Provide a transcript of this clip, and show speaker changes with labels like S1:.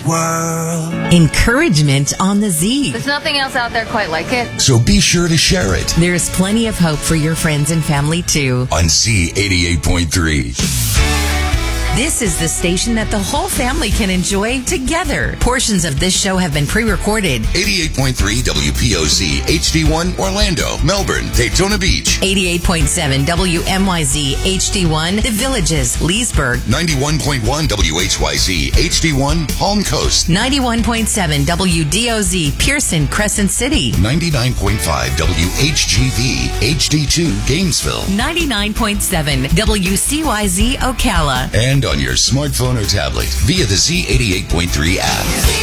S1: world.
S2: Encouragement on the Z.
S3: There's nothing else out there quite like it.
S1: So be sure to share it
S2: There's plenty of hope for your friends and family, too.
S1: on Z88.3.
S2: This is the station that the whole family can enjoy together. Portions of this show have been pre-recorded.
S1: 88.3 WPOZ HD1 Orlando, Melbourne, Daytona Beach.
S2: 88.7 WMYZ HD1 The Villages, Leesburg.
S1: 91.1 WHYZ HD1 Palm Coast.
S2: 91.7 WDOZ Pearson, Crescent City.
S1: 99.5 WHGV HD2 Gainesville.
S2: 99.7 WCYZ Ocala.
S1: And on your smartphone or tablet via the Z88.3 app.